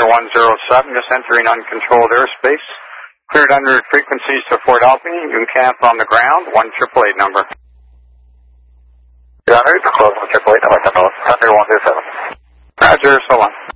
107, just entering uncontrolled airspace. Cleared under frequencies to Fort Albany. You can camp on the ground, 188 number. Gunner, close 188 number, Thunder 127. Roger, so long.